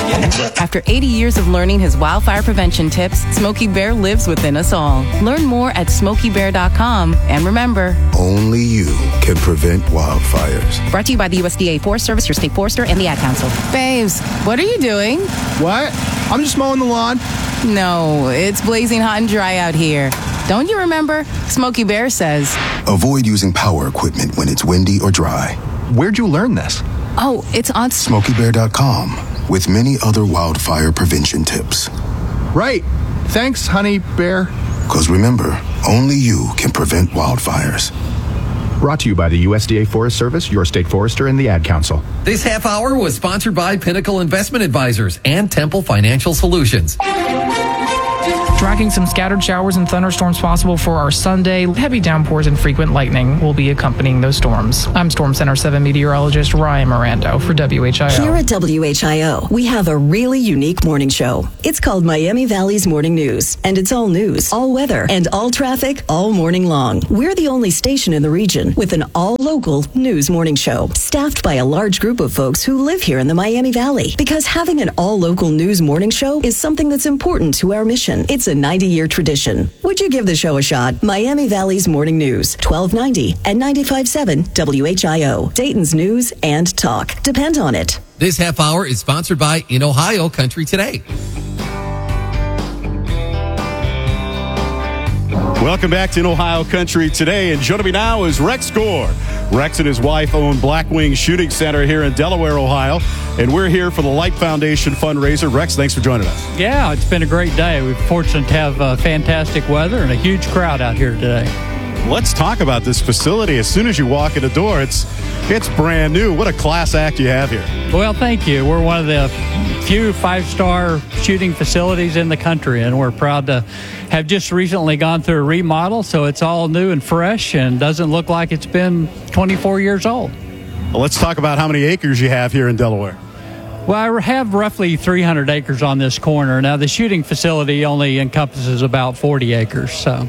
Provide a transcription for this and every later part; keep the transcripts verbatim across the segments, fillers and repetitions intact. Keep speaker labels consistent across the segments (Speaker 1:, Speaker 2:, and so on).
Speaker 1: After eighty years of learning his wildfire prevention tips, Smokey Bear lives within us all. Learn more at smokey bear dot com. And remember,
Speaker 2: only you can prevent wildfires.
Speaker 1: Brought to you by the U S D A Forest Service, your state forester, and the Ad Council. Babes, what are you doing?
Speaker 3: What? I'm just mowing the lawn.
Speaker 1: No, it's blazing hot and dry out here. Don't you remember? Smokey Bear says,
Speaker 2: avoid using power equipment when it's windy or dry.
Speaker 3: Where'd you learn this?
Speaker 1: Oh, it's on
Speaker 2: smokey bear dot com with many other wildfire prevention tips.
Speaker 3: Right. Thanks, honey bear.
Speaker 2: Because remember, only you can prevent wildfires.
Speaker 3: Brought to you by the U S D A Forest Service, your state forester, and the Ad Council.
Speaker 4: This half hour was sponsored by Pinnacle Investment Advisors and Temple Financial Solutions.
Speaker 5: Tracking some scattered showers and thunderstorms possible for our Sunday. Heavy downpours and frequent lightning will be accompanying those storms. I'm Storm Center seven meteorologist Ryan Mirando for W H I O.
Speaker 6: Here at W H I O, we have a really unique morning show. It's called Miami Valley's Morning News, and it's all news, all weather, and all traffic all morning long. We're the only station in the region with an all-local news morning show, staffed by a large group of folks who live here in the Miami Valley. Because having an all-local news morning show is something that's important to our mission. It's a ninety-year tradition. Would you give the show a shot? Miami Valley's Morning News, twelve ninety and ninety-five point seven W H I O. Dayton's news and talk. Depend on it.
Speaker 4: This half hour is sponsored by In Ohio Country Today.
Speaker 7: Welcome back to In Ohio Country Today, and joining me now is Rex Gore. Rex and his wife own Blackwing Shooting Center here in Delaware, Ohio, and we're here for the Light Foundation fundraiser. Rex, thanks for joining us.
Speaker 8: Yeah, it's been a great day. We're fortunate to have uh, fantastic weather and a huge crowd out here today.
Speaker 7: Let's talk about this facility. As soon as you walk in the door, it's it's brand new. What a class act you have here.
Speaker 8: Well, thank you. We're one of the few five-star shooting facilities in the country, and we're proud to have just recently gone through a remodel, so it's all new and fresh and doesn't look like it's been twenty-four years old.
Speaker 7: Well, let's talk about how many acres you have here in Delaware.
Speaker 8: Well, I have roughly three hundred acres on this corner. Now, the shooting facility only encompasses about forty acres, so.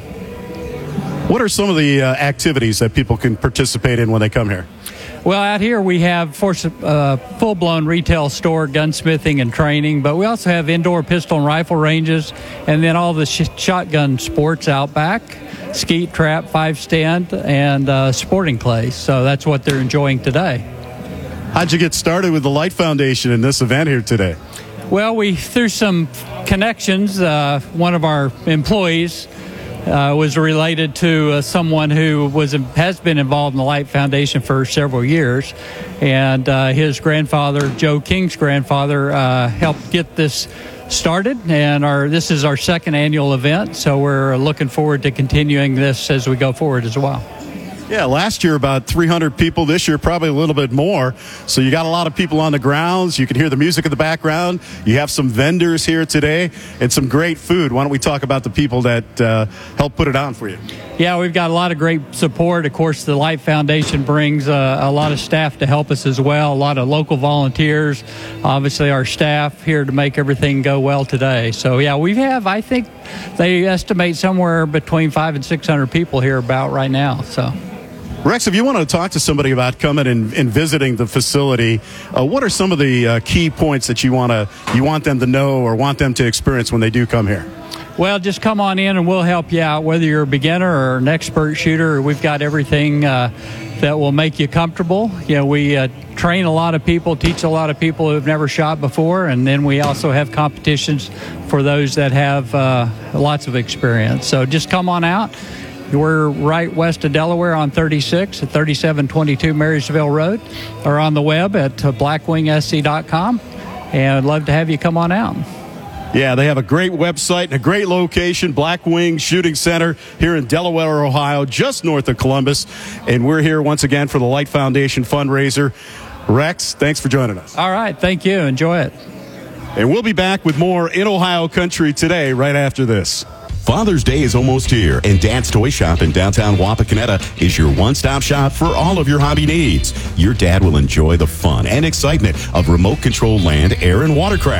Speaker 7: What are some of the uh, activities that people can participate in when they come here?
Speaker 8: Well, out here we have for, uh, full-blown retail store, gunsmithing and training, but we also have indoor pistol and rifle ranges, and then all the sh- shotgun sports out back, skeet, trap, five-stand, and uh, sporting clays. So that's what they're enjoying today.
Speaker 7: How'd you get started with the Light Foundation in this event here today?
Speaker 8: Well, we through some connections, uh, one of our employees Uh, was related to uh, someone who was has been involved in the Light Foundation for several years, and uh, his grandfather, Joe King's grandfather, uh, helped get this started, and our this is our second annual event, so we're looking forward to continuing this as we go forward as well.
Speaker 7: Yeah, last year about three hundred people. This year probably a little bit more. So you got a lot of people on the grounds. You can hear the music in the background. You have some vendors here today and some great food. Why don't we talk about the people that uh, help put it on for you?
Speaker 8: Yeah, we've got a lot of great support. Of course, the Light Foundation brings uh, a lot of staff to help us as well, a lot of local volunteers, obviously our staff here to make everything go well today. So, yeah, we have, I think, they estimate somewhere between five and six hundred people here about right now, so.
Speaker 7: Rex, if you want to talk to somebody about coming and, and visiting the facility, uh, what are some of the uh, key points that you want to you want them to know or want them to experience when they do come here?
Speaker 8: Well, just come on in and we'll help you out. Whether you're a beginner or an expert shooter, we've got everything uh, that will make you comfortable. You know, we uh, train a lot of people, teach a lot of people who've never shot before, and then we also have competitions for those that have uh, lots of experience. So just come on out. We're right west of Delaware on thirty-six at thirty-seven twenty-two Marysville Road, or on the web at blackwing s c dot com, and I'd love to have you come on out.
Speaker 7: Yeah, they have a great website and a great location, Blackwing Shooting Center here in Delaware, Ohio, just north of Columbus. And we're here once again for the Light Foundation fundraiser. Rex, thanks for joining us.
Speaker 8: All right, thank you. Enjoy it.
Speaker 7: And we'll be back with more In Ohio Country Today right after this.
Speaker 9: Father's Day is almost here, and Dad's Toy Shop in downtown Wapakoneta is your one-stop shop for all of your hobby needs. Your dad will enjoy the fun and excitement of remote-controlled land, air, and watercraft.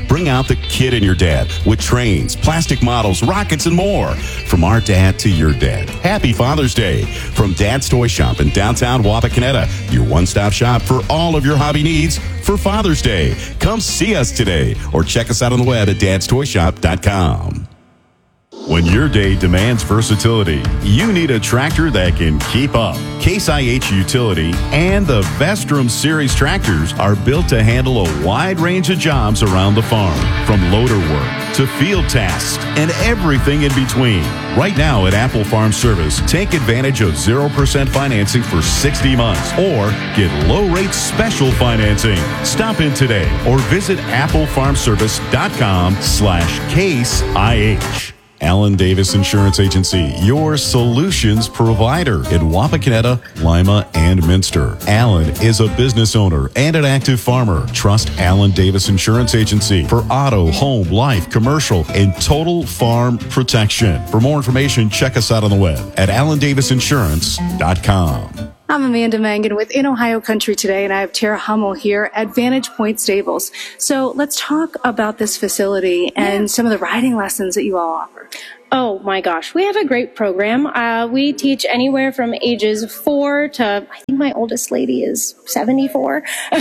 Speaker 9: Bring out the kid in your dad with trains, plastic models, rockets, and more. From our dad to your dad. Happy Father's Day. From Dad's Toy Shop in downtown Wapakoneta, your one-stop shop for all of your hobby needs for Father's Day. Come see us today or check us out on the web at dads toy shop dot com. When your day demands versatility, you need a tractor that can keep up. Case I H Utility and the Vestrum Series tractors are built to handle a wide range of jobs around the farm, from loader work to field tasks and everything in between. Right now at Apple Farm Service, take advantage of zero percent financing for sixty months or get low-rate special financing. Stop in today or visit apple farm service dot com slash case I H. Alan Davis Insurance Agency, your solutions provider in Wapakoneta, Lima, and Minster. Alan is a business owner and an active farmer. Trust Alan Davis Insurance Agency for auto, home, life, commercial, and total farm protection. For more information, check us out on the web at alan davis insurance dot com.
Speaker 10: I'm Amanda Mangan with In Ohio Country Today, and I have Tara Hummel here at Vantage Point Stables. So let's talk about this facility and yeah. some of the riding lessons that you all offer.
Speaker 11: Oh my gosh, we have a great program. Uh, we teach anywhere from ages four to, I think my oldest lady is seventy-four.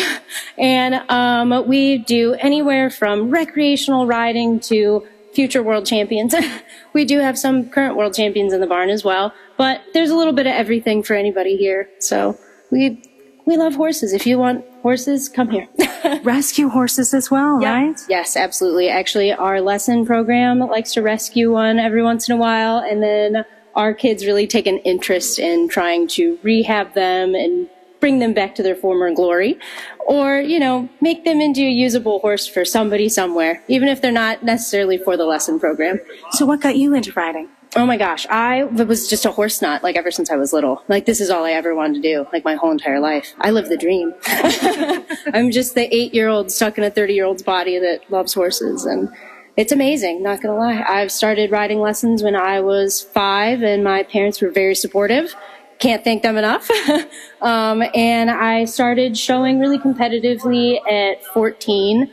Speaker 11: and um, we do anywhere from recreational riding to future world champions. We do have some current world champions in the barn as well, but there's a little bit of everything for anybody here. So we we love horses. If you want horses, come here.
Speaker 10: Rescue horses as well,
Speaker 11: yeah.
Speaker 10: right?
Speaker 11: Yes, absolutely. Actually, our lesson program likes to rescue one every once in a while, and then our kids really take an interest in trying to rehab them and bring them back to their former glory, or, you know, make them into a usable horse for somebody somewhere, even if they're not necessarily for the lesson program.
Speaker 10: So what got you into riding?
Speaker 11: Oh my gosh, I was just a horse nut, like ever since I was little. Like, this is all I ever wanted to do, like my whole entire life. I live the dream. I'm just the eight-year-old stuck in a thirty-year-old's body that loves horses, and it's amazing, not gonna lie. I've started riding lessons when I was five, and my parents were very supportive. Can't thank them enough. um, and I started showing really competitively at fourteen.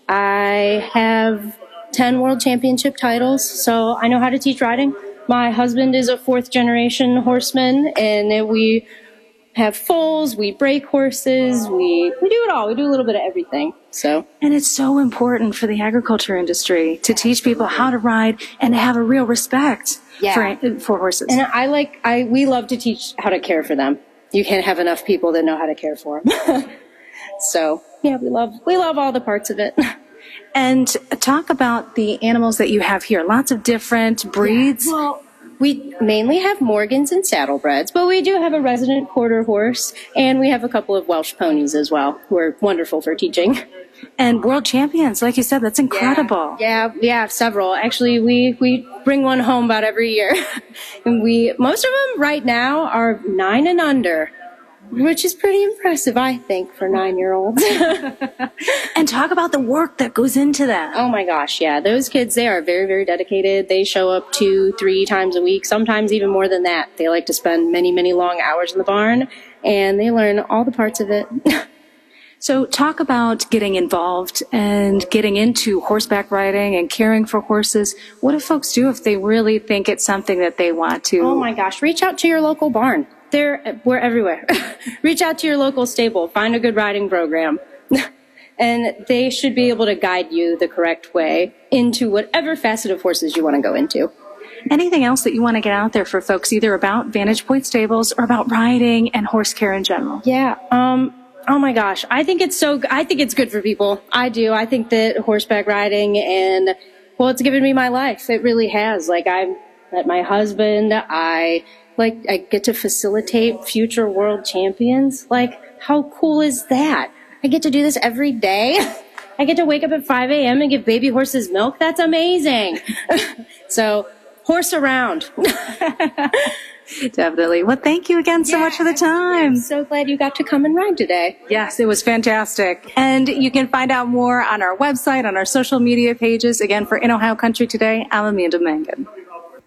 Speaker 11: I have ten world championship titles, so I know how to teach riding. My husband is a fourth generation horseman, and we have foals, we break horses, we, we do it all. We do a little bit of everything. So,
Speaker 10: and it's so important for the agriculture industry to teach people how to ride and to have a real respect yeah. for, for horses.
Speaker 11: And I like, I, we love to teach how to care for them. You can't have enough people that know how to care for them. So, yeah, we love, we love all the parts of it.
Speaker 10: And talk about the animals that you have here. Lots of different breeds.
Speaker 11: Yeah, well, we mainly have Morgans and saddlebreds, but we do have a resident quarter horse, and we have a couple of Welsh ponies as well, who are wonderful for teaching.
Speaker 10: And world champions, like you said, that's incredible.
Speaker 11: Yeah, yeah, we have several. Actually, we, we bring one home about every year. And we, most of them right now are nine and under, which is pretty impressive, I think, for nine-year-olds.
Speaker 10: And talk about the work that goes into that.
Speaker 11: Oh, my gosh, yeah. Those kids, they are very, very dedicated. They show up two, three times a week, sometimes even more than that. They like to spend many, many long hours in the barn, and they learn all the parts of it.
Speaker 10: So talk about getting involved and getting into horseback riding and caring for horses. What do folks do if they really think it's something that they want to?
Speaker 11: Oh, my gosh. Reach out to your local barn. They're, we're everywhere. Reach out to your local stable. Find a good riding program. And they should be able to guide you the correct way into whatever facet of horses you want to go into.
Speaker 10: Anything else that you want to get out there for folks, either about Vantage Point Stables or about riding and horse care in general?
Speaker 11: Yeah. Um, oh my gosh. I think it's so, I think it's good for people. I do. I think that horseback riding and, well, it's given me my life. It really has. Like, I met my husband. I, like, I get to facilitate future world champions. Like, how cool is that? I get to do this every day. I get to wake up at five a.m. and give baby horses milk. That's amazing. So, horse around.
Speaker 10: Definitely. Well, thank you again so yeah, much for the time.
Speaker 11: I'm so glad you got to come and ride today.
Speaker 10: Yes, it was fantastic. And you can find out more on our website, on our social media pages. Again, for In Ohio Country Today, I'm Amanda Mangan.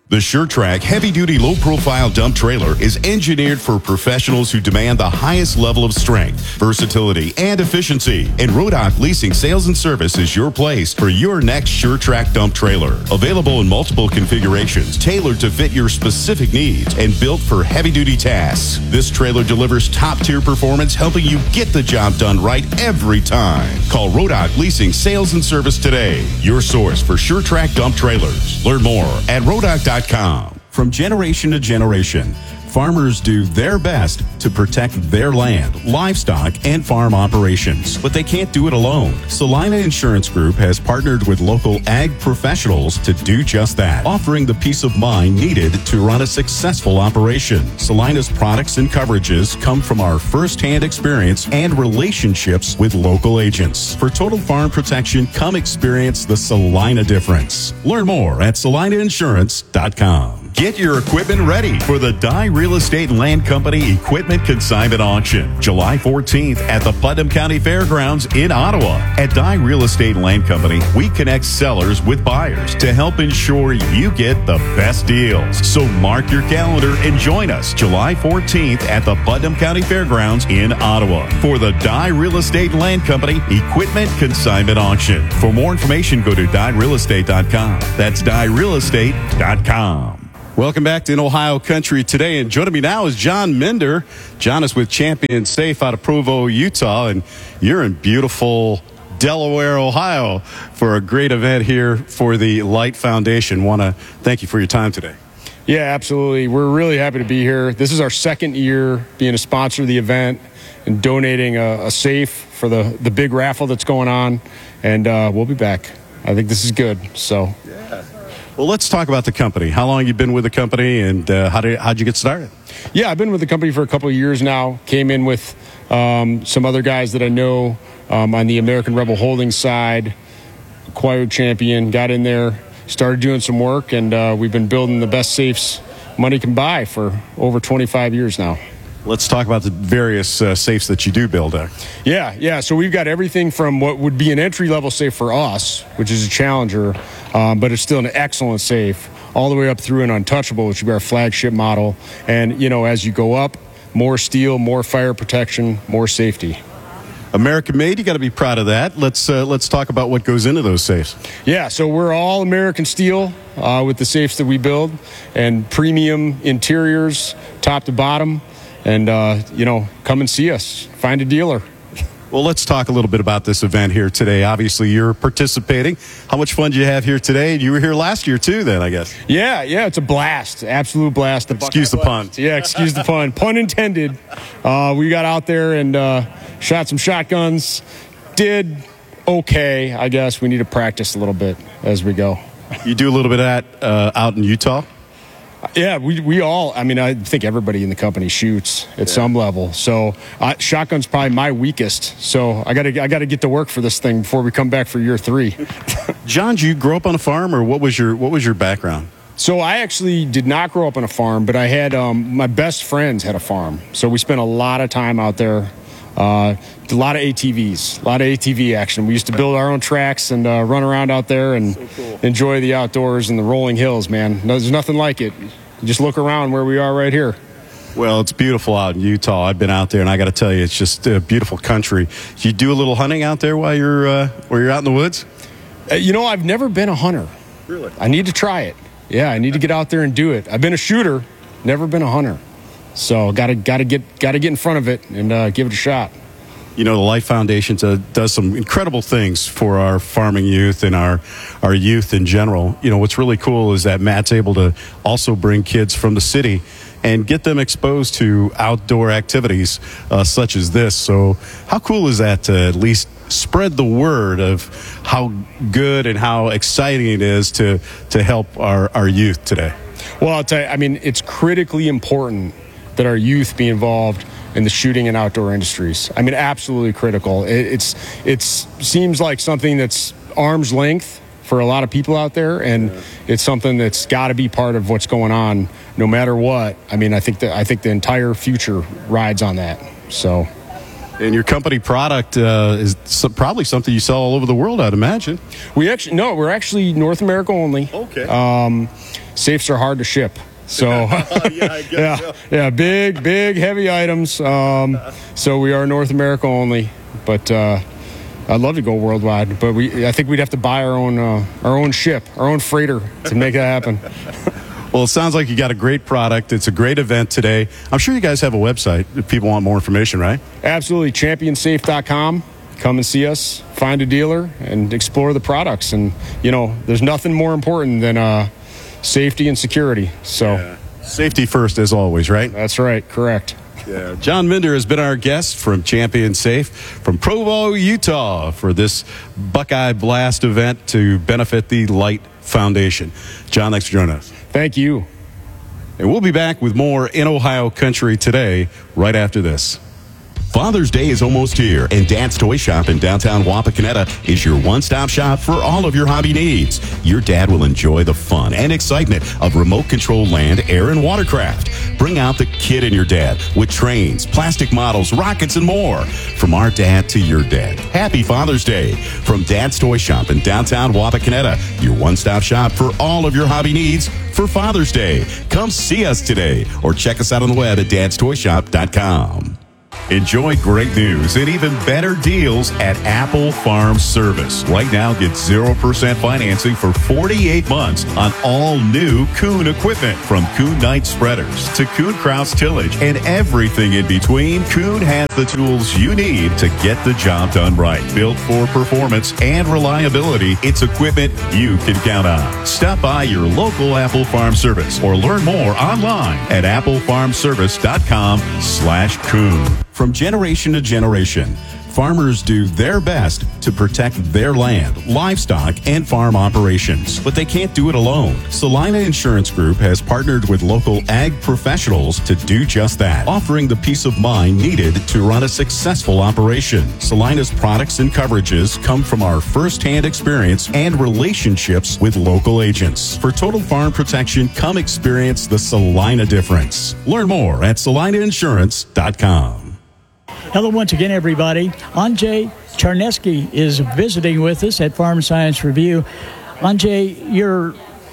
Speaker 9: The SureTrack heavy-duty, low-profile dump trailer is engineered for professionals who demand the highest level of strength, versatility, and efficiency. And Rodock Leasing Sales and Service is your place for your next SureTrack dump trailer. Available in multiple configurations, tailored to fit your specific needs, and built for heavy-duty tasks. This trailer delivers top-tier performance, helping you get the job done right every time. Call Rodock Leasing Sales and Service today, your source for SureTrack dump trailers. Learn more at rodock dot com. From generation to generation, farmers do their best to protect their land, livestock, and farm operations. But they can't do it alone. Salina Insurance Group has partnered with local ag professionals to do just that, offering the peace of mind needed to run a successful operation. Salina's products and coverages come from our first-hand experience and relationships with local agents. For total farm protection, come experience the Salina difference. Learn more at salina insurance dot com. Get your equipment ready for the Dye Real Estate and Land Company Equipment Consignment Auction, July fourteenth at the Putnam County Fairgrounds in Ottawa. At Dye Real Estate and Land Company, we connect sellers with buyers to help ensure you get the best deals. So mark your calendar and join us July fourteenth at the Putnam County Fairgrounds in Ottawa for the Dye Real Estate and Land Company Equipment Consignment Auction. For more information, go to dye real estate dot com. That's dye real estate dot com.
Speaker 7: Welcome back to In Ohio Country today, and joining me now is John Minder. John is with Champion Safe out of Provo, Utah, and you're in beautiful Delaware, Ohio for a great event here for the Light Foundation. Want to thank you for your time today.
Speaker 12: Yeah, absolutely. We're really happy to be here. This is our second year being a sponsor of the event and donating a, a safe for the, the big raffle that's going on, and uh, we'll be back. I think this is good. So.
Speaker 7: Yeah. Well, let's talk about the company. How long have you been with the company, and uh, how did how'd you get started?
Speaker 12: Yeah, I've been with the company for a couple of years now. Came in with um, some other guys that I know um, on the American Rebel Holdings side, acquired Champion, got in there, started doing some work, and uh, we've been building the best safes money can buy for over twenty-five years now.
Speaker 7: Let's talk about the various uh, safes that you do build there.
Speaker 12: Yeah, yeah. So we've got everything from what would be an entry-level safe for us, which is a Challenger, um, but it's still an excellent safe, all the way up through an Untouchable, which would be our flagship model. And, you know, as you go up, more steel, more fire protection, more safety.
Speaker 7: American-made, you got to be proud of that. Let's uh, let's talk about what goes into those safes.
Speaker 12: Yeah, so we're all American steel uh, with the safes that we build, and premium interiors, top to bottom. And, uh, you know, come and see us. Find a dealer.
Speaker 7: Well, let's talk a little bit about this event here today. Obviously, you're participating. How much fun do you have here today? You were here last year, too, then, I guess.
Speaker 12: Yeah, yeah, it's a blast. Absolute blast. The
Speaker 7: excuse the pun.
Speaker 12: Yeah, excuse the pun. Pun intended. Uh, we got out there and uh, shot some shotguns. Did okay, I guess. We need to practice a little bit as we go.
Speaker 7: You do a little bit of that uh, out in Utah?
Speaker 12: Yeah, we we all, I mean, I think everybody in the company shoots at yeah. some level. So uh, shotgun's probably my weakest. So I got to I got to get to work for this thing before we come back for year three.
Speaker 7: John, did you grow up on a farm, or what was your what was your background?
Speaker 12: So I actually did not grow up on a farm, but I had um, my best friends had a farm. So we spent a lot of time out there. Uh, a lot of A T Vs, a lot of A T V action. We used to build our own tracks and uh, run around out there and so cool. enjoy the outdoors and the rolling hills, man. There's nothing like it. Just look around where we are right here.
Speaker 7: Well, it's beautiful out in Utah. I've been out there, and I got to tell you, it's just a beautiful country. You do a little hunting out there while you're uh, while you're out in the woods?
Speaker 12: Uh, you know, I've never been a hunter.
Speaker 7: Really?
Speaker 12: I need to try it. Yeah, I need to get out there and do it. I've been a shooter, never been a hunter. So got to got to get got to get in front of it and uh, give it a shot.
Speaker 7: You know, the Light Foundation uh, does some incredible things for our farming youth and our, our youth in general. You know, what's really cool is that Matt's able to also bring kids from the city and get them exposed to outdoor activities uh, such as this. So how cool is that to at least spread the word of how good and how exciting it is to, to help our, our youth today?
Speaker 12: Well, I'll tell you, I mean, it's critically important that our youth be involved in the shooting and outdoor industries. I mean, absolutely critical. It, it's it's seems like something that's arm's length for a lot of people out there, and yeah. it's something that's got to be part of what's going on, no matter what. I mean, I think that I think the entire future rides on that. So,
Speaker 7: And your company product uh, is so, probably something you sell all over the world, I'd imagine.
Speaker 12: We actually no, we're actually North America only.
Speaker 7: Okay.
Speaker 12: Um, safes are hard to ship, so
Speaker 7: yeah, I guess
Speaker 12: yeah,
Speaker 7: so.
Speaker 12: yeah, big, big, heavy items. Um, so we are North America only, but uh, I'd love to go worldwide. But we, I think we'd have to buy our own, uh, our own ship, our own freighter to make that happen.
Speaker 7: Well, it sounds like you got a great product. It's a great event today. I'm sure you guys have a website if people want more information, right?
Speaker 12: Absolutely. champion safe dot com. Come and see us, find a dealer, and explore the products. And, you know, there's nothing more important than uh, safety and security. So,
Speaker 7: yeah. Safety first, as always, right?
Speaker 12: That's right. Correct.
Speaker 7: Yeah. John Minder has been our guest from Champion Safe from Provo, Utah, for this Buckeye Blast event to benefit the Light Foundation. John, thanks for joining us.
Speaker 12: Thank you.
Speaker 7: And we'll be back with more In Ohio Country today, right after this.
Speaker 9: Father's Day is almost here, and Dad's Toy Shop in downtown Wapakoneta is your one-stop shop for all of your hobby needs. Your dad will enjoy the fun and excitement of remote-controlled land, air, and watercraft. Bring out the kid in your dad with trains, plastic models, rockets, and more. From our dad to your dad, happy Father's Day. From Dad's Toy Shop in downtown Wapakoneta, your one-stop shop for all of your hobby needs for Father's Day. Come see us today or check us out on the web at dads toy shop dot com. Enjoy great news and even better deals at Apple Farm Service. Right now, get zero percent financing for forty-eight months on all new Kuhn equipment. From Kuhn Night Spreaders to Kuhn Kraus Tillage and everything in between, Kuhn has the tools you need to get the job done right. Built for performance and reliability, it's equipment you can count on. Stop by your local Apple Farm Service or learn more online at apple farm service dot com slash Kuhn. From generation to generation, farmers do their best to protect their land, livestock, and farm operations. But they can't do it alone. Salina Insurance Group has partnered with local ag professionals to do just that, offering the peace of mind needed to run a successful operation. Salina's products and coverages come from our first-hand experience and relationships with local agents. For total farm protection, come experience the Salina difference. Learn more at salina insurance dot com.
Speaker 13: Hello once again, everybody. Andrzej Charneski is visiting with us at Farm Science Review. Andrzej, your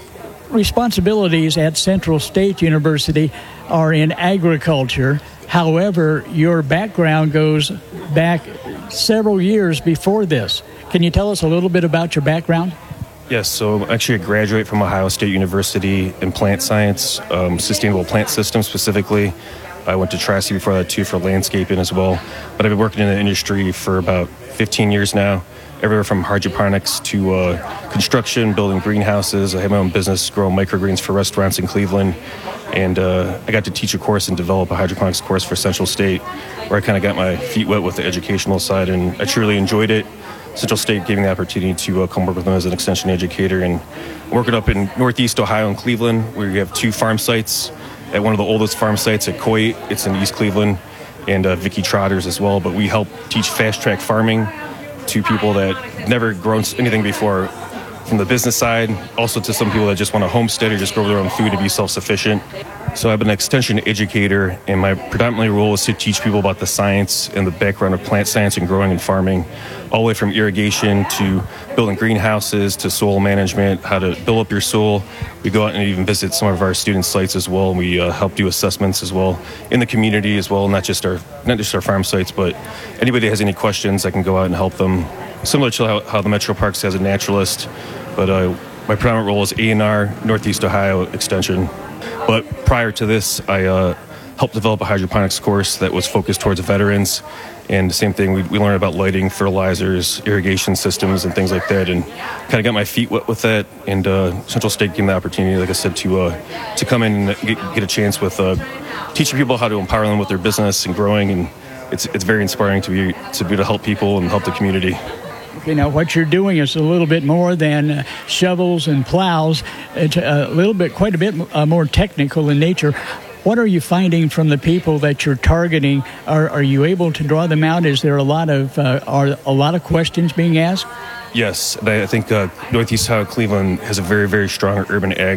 Speaker 13: responsibilities at Central State University are in agriculture. However, your background goes back several years before this. Can you tell us a little bit about your background?
Speaker 14: Yes, so I'm actually a graduate from Ohio State University in plant science, um, sustainable plant systems specifically. I went to Tri-C before that too for landscaping as well. But I've been working in the industry for about fifteen years now, everywhere from hydroponics to uh, construction, building greenhouses. I have my own business growing microgreens for restaurants in Cleveland. And uh, I got to teach a course and develop a hydroponics course for Central State, where I kind of got my feet wet with the educational side, and I truly enjoyed it. Central State gave me the opportunity to uh, come work with them as an extension educator and working up in Northeast Ohio in Cleveland, where we have two farm sites. At one of the oldest farm sites at Coit, it's in East Cleveland, and uh, Vicky Trotters as well. But we help teach fast-track farming to people that never grown anything before, from the business side, also to some people that just want to homestead or just grow their own food to be self-sufficient. So I'm an extension educator, and my predominantly role is to teach people about the science and the background of plant science and growing and farming, all the way from irrigation to building greenhouses to soil management, how to build up your soil. We go out and even visit some of our student sites as well, and we uh, help do assessments as well in the community as well, not just our not just our farm sites, but anybody that has any questions, I can go out and help them. Similar to how, how the Metro Parks has a naturalist, but uh, my predominant role is A and R, Northeast Ohio Extension. But prior to this, I uh, helped develop a hydroponics course that was focused towards veterans. And the same thing, we, we learned about lighting, fertilizers, irrigation systems, and things like that, and kind of got my feet wet with that. And uh, Central State gave me the opportunity, like I said, to uh, to come in and get, get a chance with uh, teaching people how to empower them with their business and growing. And it's it's very inspiring to be to be able to help people and help the community.
Speaker 13: You know, what you're doing is a little bit more than uh, shovels and plows. It's a little bit, quite a bit uh, more technical in nature. What are you finding from the people that you're targeting? Are, are you able to draw them out? Is there a lot of uh, are a lot of questions being asked?
Speaker 14: Yes, I think uh, Northeast Ohio Cleveland has a very, very strong urban ag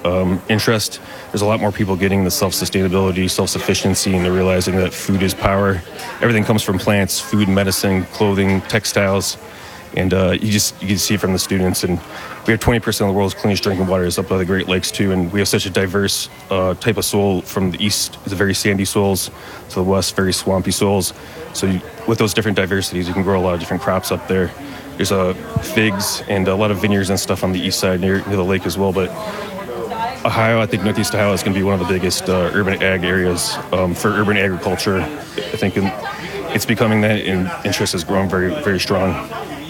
Speaker 14: um, interest, there's a lot more people getting the self-sustainability, self-sufficiency, and they're realizing that food is power. Everything comes from plants: food, medicine, clothing, textiles. And uh, you just you can see it from the students. And we have twenty percent of the world's cleanest drinking water is up by the Great Lakes too. And we have such a diverse uh, type of soil. From the east, it's very sandy soils, to the west, very swampy soils. So you, with those different diversities, you can grow a lot of different crops up there. There's uh, figs and a lot of vineyards and stuff on the east side near, near the lake as well. But Ohio, I think Northeast Ohio is going to be one of the biggest uh, urban ag areas um, for urban agriculture. I think in, it's becoming that, and interest has grown very, very strong.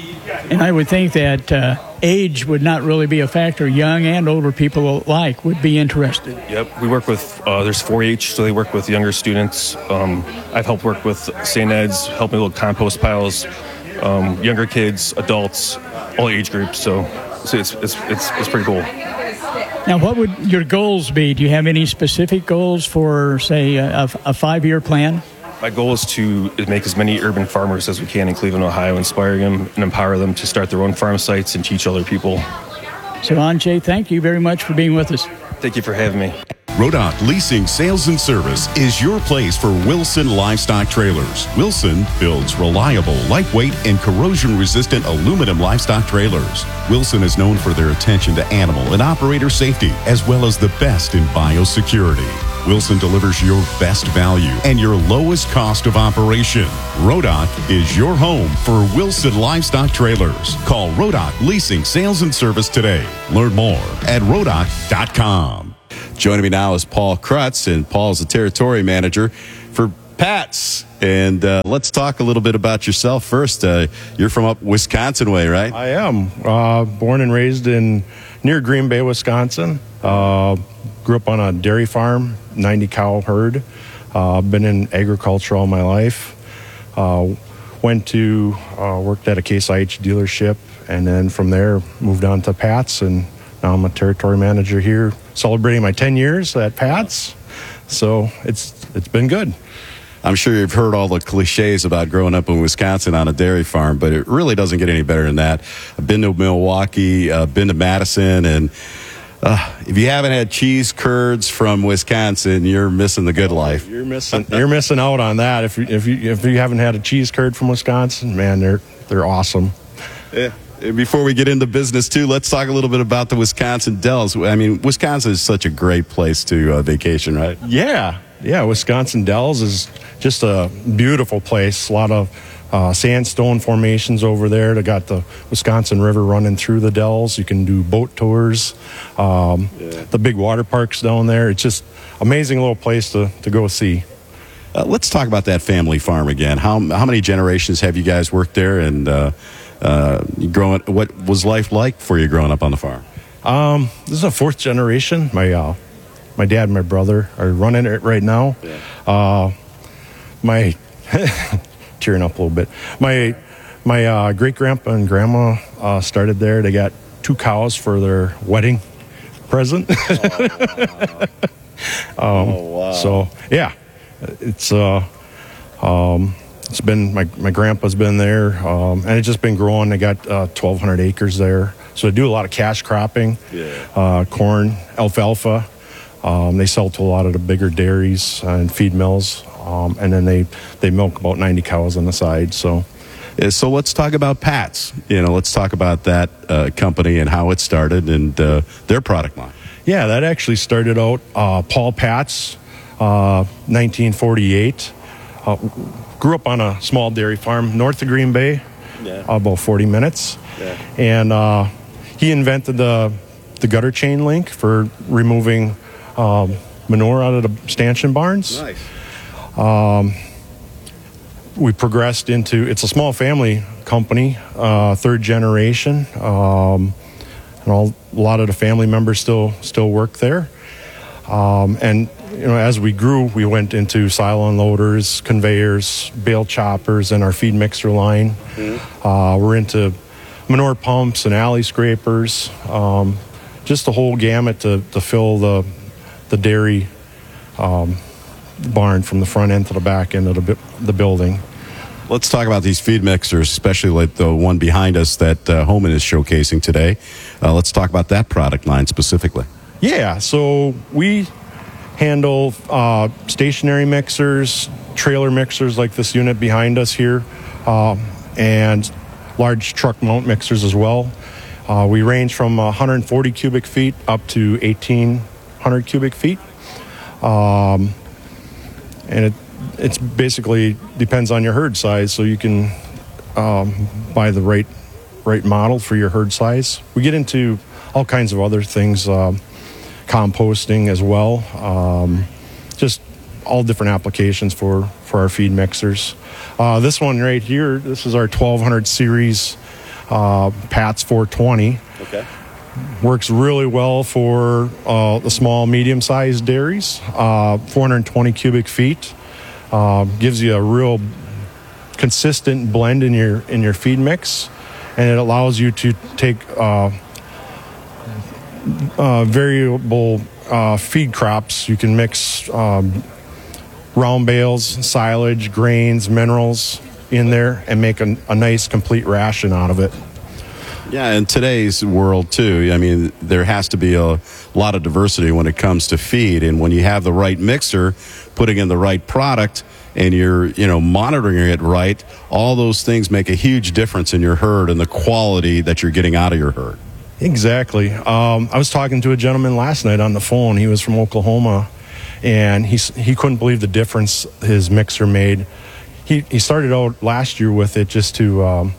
Speaker 13: And I would think that uh, age would not really be a factor. Young and older people alike would be interested.
Speaker 14: Yep, we work with, uh, there's four H, so they work with younger students. Um, I've helped work with Saint Ed's, helping build compost piles, um, younger kids, adults, all age groups. So, so it's, it's, it's, it's pretty cool.
Speaker 13: Now, what would your goals be? Do you have any specific goals for, say, a, a five-year plan?
Speaker 14: My goal is to make as many urban farmers as we can in Cleveland, Ohio, inspire them and empower them to start their own farm sites and teach other people.
Speaker 13: So, Anjay, thank you very much for being with us.
Speaker 14: Thank you for having me.
Speaker 9: Rodot Leasing Sales and Service is your place for Wilson Livestock Trailers. Wilson builds reliable, lightweight, and corrosion-resistant aluminum livestock trailers. Wilson is known for their attention to animal and operator safety, as well as the best in biosecurity. Wilson delivers your best value and your lowest cost of operation. Rodot is your home for Wilson Livestock Trailers. Call Rodot Leasing Sales and Service today. Learn more at rodot dot com. Joining me now is Paul Krutz, and Paul's the territory manager for Pat's. And uh, let's talk a little bit about yourself first. Uh, you're from up Wisconsin way, right?
Speaker 15: I am. Uh, born and raised in near Green Bay, Wisconsin. Uh, grew up on a dairy farm, ninety cow herd. Uh, been in agriculture all my life. Uh, went to, uh, worked at a Case I H dealership, and then from there moved on to Pat's, and now I'm a territory manager here, celebrating my ten years at Pat's. So it's it's been good.
Speaker 9: I'm sure you've heard all the cliches about growing up in Wisconsin on a dairy farm, but it really doesn't get any better than that. I've been to Milwaukee, uh, been to Madison, and uh, if you haven't had cheese curds from Wisconsin, you're missing the good life.
Speaker 15: You're missing you're missing out on that. If you, if you if you haven't had a cheese curd from Wisconsin, man, they're they're awesome.
Speaker 9: Yeah. Before we get into business, too, let's talk a little bit about the Wisconsin Dells. I mean, Wisconsin is such a great place to uh, vacation, right?
Speaker 15: Yeah. Yeah, Wisconsin Dells is just a beautiful place. A lot of uh, sandstone formations over there. They got the Wisconsin River running through the Dells. You can do boat tours. Um, yeah. The big water parks down there. It's just amazing little place to, to go see.
Speaker 9: Uh, let's talk about that family farm again. How how many generations have you guys worked there? And uh, uh, growing, what was life like for you growing up on the farm?
Speaker 15: Um, this is a fourth generation. My uh, my dad and my brother are running it right now. Yeah. Uh, my tearing up a little bit. My my uh, great grandpa and grandma uh, started there. They got two cows for their wedding present.
Speaker 9: Oh,
Speaker 15: um, oh wow! So yeah. It's uh, um, it's been my my grandpa's been there, um, and it's just been growing. They got uh, twelve hundred acres there, so they do a lot of cash cropping,
Speaker 9: yeah.
Speaker 15: uh, corn, alfalfa. Um, they sell to a lot of the bigger dairies and feed mills, um, and then they they milk about ninety cows on the side. So,
Speaker 9: yeah, so let's talk about Pat's. You know, let's talk about that uh, company and how it started and uh, their product line.
Speaker 15: Yeah, that actually started out uh, Paul Pat's. Uh, nineteen forty-eight. Uh, grew up on a small dairy farm north of Green Bay, yeah. about forty minutes.
Speaker 9: Yeah.
Speaker 15: And uh, he invented the the gutter chain link for removing um, manure out of the stanchion barns.
Speaker 9: Nice.
Speaker 15: Um, we progressed into, it's a small family company, uh, third generation. Um, and all, a lot of the family members still still work there. Um, and you know, as we grew, we went into silo unloaders, conveyors, bale choppers, and our feed mixer line. Mm-hmm. Uh, we're into manure pumps and alley scrapers, um, just the whole gamut to, to fill the the dairy um, barn from the front end to the back end of the, the building.
Speaker 9: Let's talk about these feed mixers, especially like the one behind us that uh, Homan is showcasing today. Uh, let's talk about that product line specifically.
Speaker 15: Yeah, so we handle uh, stationary mixers, trailer mixers like this unit behind us here, uh, and large truck mount mixers as well. Uh, we range from one hundred forty cubic feet up to eighteen hundred cubic feet. Um, and it it's basically depends on your herd size, so you can um, buy the right right model for your herd size. We get into all kinds of other things, uh, composting as well, um, just all different applications for, for our feed mixers. Uh, this one right here, this is our twelve hundred series uh, Pats four twenty.
Speaker 9: Okay.
Speaker 15: Works really well for uh, the small, medium-sized dairies. Uh, four hundred twenty cubic feet. Uh, gives you a real consistent blend in your in your feed mix, and it allows you to take uh, uh, variable uh, feed crops. You can mix um, round bales, silage, grains, minerals in there, and make a, a nice complete ration out of it.
Speaker 9: Yeah, in today's world, too, I mean, there has to be a lot of diversity when it comes to feed. And when you have the right mixer, putting in the right product, and you're, you know, monitoring it right, all those things make a huge difference in your herd and the quality that you're getting out of your herd.
Speaker 15: Exactly. Um, I was talking to a gentleman last night on the phone. He was from Oklahoma, and he, he couldn't believe the difference his mixer made. He, he started out last year with it just to... Um,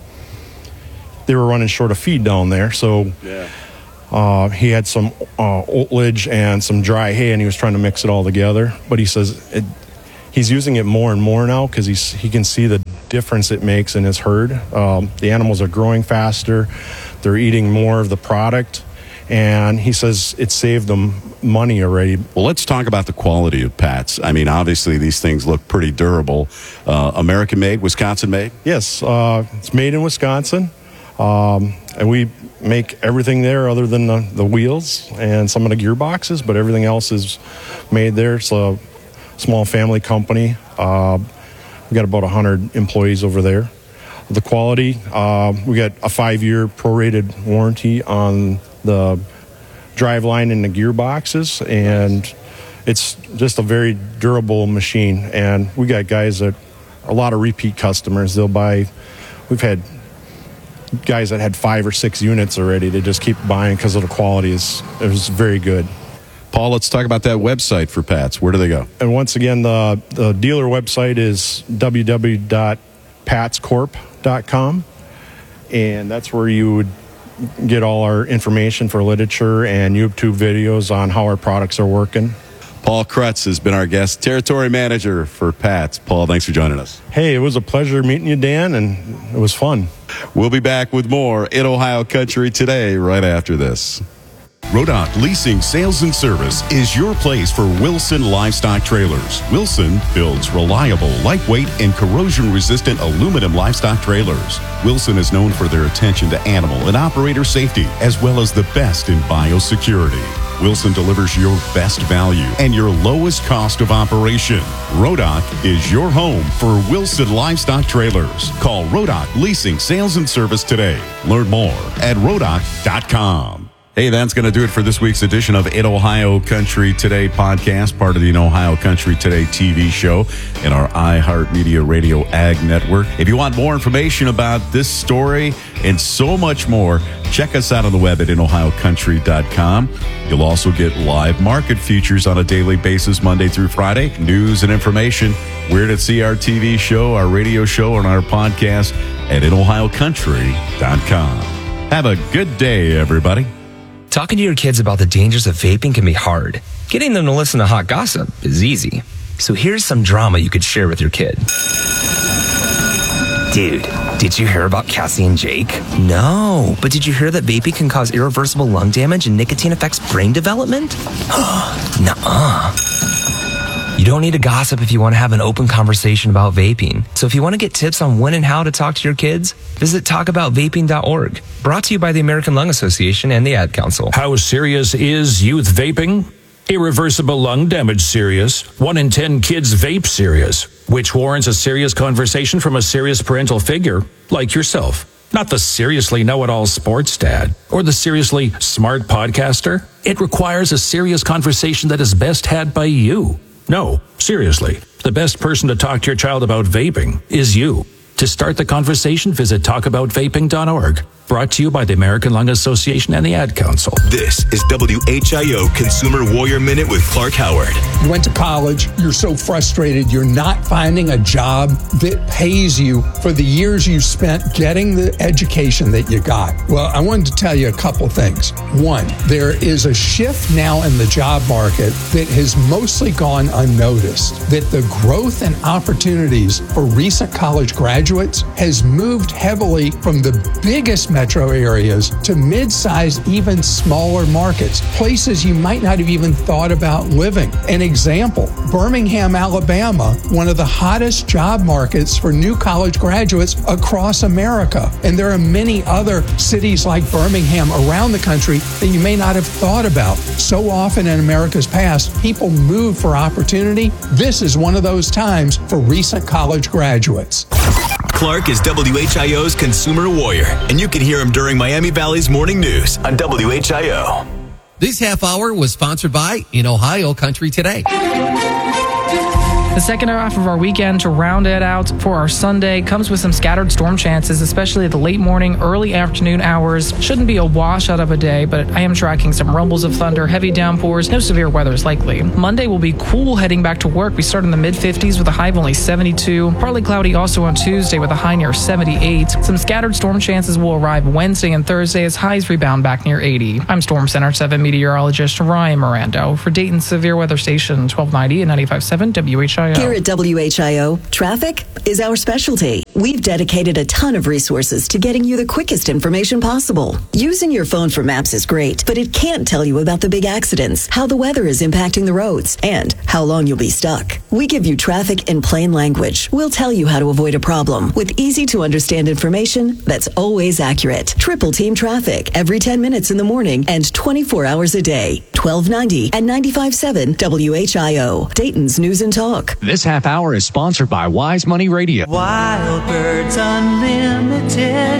Speaker 15: they were running short of feed down there, so
Speaker 9: yeah.
Speaker 15: uh, he had some uh, oatlage and some dry hay, and he was trying to mix it all together. But he says it, he's using it more and more now because he's he can see the difference it makes in his herd. Um, the animals are growing faster, they're eating more of the product, and he says it saved them money already.
Speaker 9: Well, let's talk about the quality of Pats. I mean, obviously these things look pretty durable. Uh, American made, Wisconsin made?
Speaker 15: Yes, uh, it's made in Wisconsin. Um, and we make everything there other than the, the wheels and some of the gearboxes, but everything else is made there. It's a small family company. Uh, we got about one hundred employees over there. The quality, uh, we got a five-year prorated warranty on the driveline and the gearboxes, and it's just a very durable machine. And we got guys that are a lot of repeat customers. They'll buy, we've had guys that had five or six units already. They just keep buying because of the quality is it was very good.
Speaker 9: Paul, let's talk about that website for Pats. Where do they go?
Speaker 15: And once again, the, the dealer website is w w w dot pats corp dot com, and that's where you would get all our information for literature and YouTube videos on how our products are working.
Speaker 9: Paul Krutz has been our guest, territory manager for Pats. Paul, thanks for joining us.
Speaker 15: Hey, it was a pleasure meeting you, Dan, and it was fun.
Speaker 9: We'll be back with more in Ohio Country Today right after this.
Speaker 16: Rodock Leasing Sales and Service is your place for Wilson Livestock Trailers. Wilson builds reliable, lightweight, and corrosion-resistant aluminum livestock trailers. Wilson is known for their attention to animal and operator safety, as well as the best in biosecurity. Wilson delivers your best value and your lowest cost of operation. Rodock is your home for Wilson Livestock Trailers. Call Rodock Leasing Sales and Service today. Learn more at rodock dot com.
Speaker 9: Hey, that's going to do it for this week's edition of In Ohio Country Today podcast, part of the In Ohio Country Today T V show and our iHeartMedia Radio Ag Network. If you want more information about this story and so much more, check us out on the web at in ohio country dot com. You'll also get live market features on a daily basis, Monday through Friday, news and information, where to see our T V show, our radio show, and our podcast at in ohio country dot com. Have a good day, everybody.
Speaker 17: Talking to your kids about the dangers of vaping can be hard. Getting them to listen to hot gossip is easy. So here's some drama you could share with your kid. Dude, did you hear about Cassie and Jake? No, but did you hear that vaping can cause irreversible lung damage and nicotine affects brain development? Nuh-uh. You don't need to gossip if you want to have an open conversation about vaping. So if you want to get tips on when and how to talk to your kids, visit talk about vaping dot org. Brought to you by the American Lung Association and the Ad Council.
Speaker 18: How serious is youth vaping? Irreversible lung damage serious. One in ten kids vape serious, which warrants a serious conversation from a serious parental figure like yourself. Not the seriously know-it-all sports dad or the seriously smart podcaster. It requires a serious conversation that is best had by you. No, seriously, the best person to talk to your child about vaping is you. To start the conversation, visit talk about vaping dot org. Brought to you by the American Lung Association and the Ad Council.
Speaker 19: This is W H I O Consumer Warrior Minute with Clark Howard.
Speaker 20: You went to college, you're so frustrated, you're not finding a job that pays you for the years you spent getting the education that you got. Well, I wanted to tell you a couple things. One, there is a shift now in the job market that has mostly gone unnoticed, that the growth and opportunities for recent college graduates has moved heavily from the biggest metro areas to mid-sized, even smaller markets, places you might not have even thought about living. An example, Birmingham, Alabama, one of the hottest job markets for new college graduates across America. And there are many other cities like Birmingham around the country that you may not have thought about. So often in America's past, people move for opportunity. This is one of those times for recent college graduates.
Speaker 19: Clark is W H I O's Consumer Warrior, and you can hear him during Miami Valley's Morning News on W H I O.
Speaker 4: This half hour was sponsored by In Ohio Country Today.
Speaker 5: The second half of our weekend to round it out for our Sunday comes with some scattered storm chances, especially the late morning, early afternoon hours. Shouldn't be a washout of a day, but I am tracking some rumbles of thunder, heavy downpours, no severe weather is likely. Monday will be cool heading back to work. We start in the mid-fifties with a high of only seventy-two. Partly cloudy also on Tuesday with a high near seventy-eight. Some scattered storm chances will arrive Wednesday and Thursday as highs rebound back near eighty. I'm Storm Center seven meteorologist Ryan Mirando for Dayton's Severe Weather Station twelve ninety and ninety-five point seven W H I O.
Speaker 6: Here at W H I O, traffic is our specialty. We've dedicated a ton of resources to getting you the quickest information possible. Using your phone for maps is great, but it can't tell you about the big accidents, how the weather is impacting the roads, and how long you'll be stuck. We give you traffic in plain language. We'll tell you how to avoid a problem with easy to understand information that's always accurate. Triple Team Traffic every ten minutes in the morning and twenty-four hours a day. twelve ninety and ninety-five point seven W H I O, Dayton's News and Talk.
Speaker 21: This half hour is sponsored by Wise Money Radio.
Speaker 22: Wild Birds Unlimited.